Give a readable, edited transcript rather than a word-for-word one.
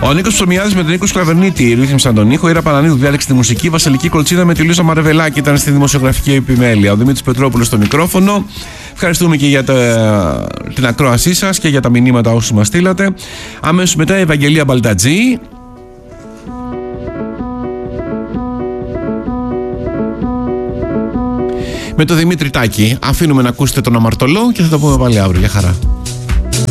Ο Νίκος Ψωμιάδης με τον Νίκο Σκλαβερνίτη ρύθμισαν τον ήχο. Ήρα Πανανίδου διάλεξε τη μουσική. Βασιλική Κολτσίνα με τη Λούζα Μαρεβελάκη ήταν στη δημοσιογραφική επιμέλεια. Ο Δημήτρης Πετρόπουλος στο μικρόφωνο. Ευχαριστούμε και για την ακρόασή σας και για τα μηνύματα όσους μας στείλατε. Αμέσως μετά η Ευαγγελία Μπαλτατζή. Με το Δημήτρη Τάκη. Αφήνουμε να ακούσετε τον αμαρτωλό και θα το πούμε πάλι αύριο. Για χαρά.